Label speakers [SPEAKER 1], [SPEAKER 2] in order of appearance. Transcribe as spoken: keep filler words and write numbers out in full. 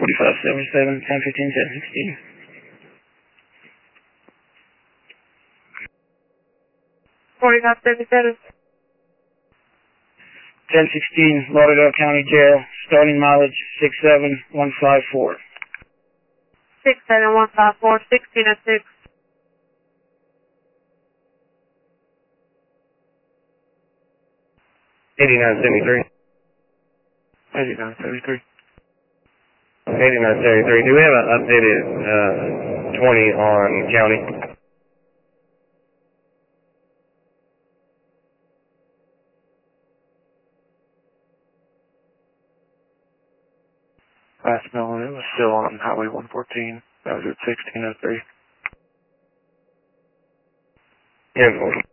[SPEAKER 1] forty-five seventy-seven, ten fifteen, ten sixteen.
[SPEAKER 2] forty-five seventy-seven.
[SPEAKER 1] ten sixteen, Lauderdale County Jail, starting mileage six seven one five four.
[SPEAKER 2] six seven one five four, sixteen oh six.
[SPEAKER 3] eighty-nine seventy-three.
[SPEAKER 4] eighty-nine seventy-three.
[SPEAKER 3] eighty-nine seventy-three. Do we have an updated uh, twenty on county?
[SPEAKER 4] Last known, it was still on Highway one fourteen. That was at sixteen oh three.
[SPEAKER 3] ten forty.